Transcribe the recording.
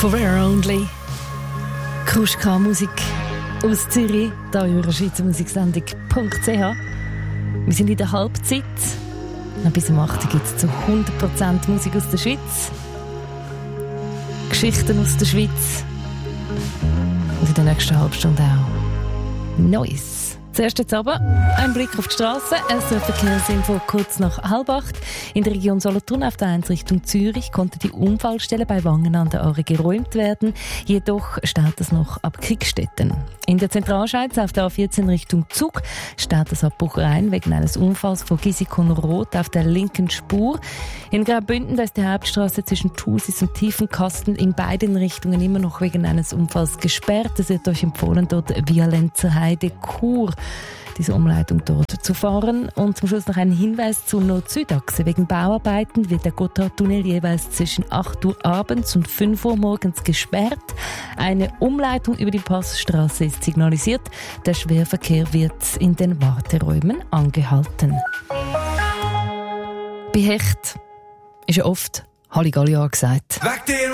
Forever Only. Kruschka-Musik aus Zürich, hier über Schweizer Musiksendung.ch. Wir sind in der Halbzeit. Bis um 8 Uhr gibt es zu 100% Musik aus der Schweiz. Geschichten aus der Schweiz. Und in der nächsten Halbstunde auch Neues. Zuerst jetzt aber ein Blick auf die Straße. Erste Verkehrsinfo kurz nach 7:30. In der Region Solothurn auf der 1 Richtung Zürich konnte die Unfallstelle bei Wangen an der Aare geräumt werden. Jedoch steht es noch ab Kriegstetten. In der Zentralschweiz auf der A14 Richtung Zug steht es ab Buchrein wegen eines Unfalls vor Gisikon-Rot auf der linken Spur. In Graubünden, da ist die Hauptstraße zwischen Thusis und Tiefenkasten in beiden Richtungen immer noch wegen eines Unfalls gesperrt. Es wird euch empfohlen, dort via Lenzerheide-Chur diese Umleitung dort zu fahren. Und zum Schluss noch ein Hinweis zur Nord-Süd-Achse. Wegen Bauarbeiten wird der Gotthardtunnel jeweils zwischen 8 Uhr abends und 5 Uhr morgens gesperrt. Eine Umleitung über die Passstraße ist signalisiert. Der Schwerverkehr wird in den Warteräumen angehalten. Bei Hecht ist ja oft Halligalli angesagt.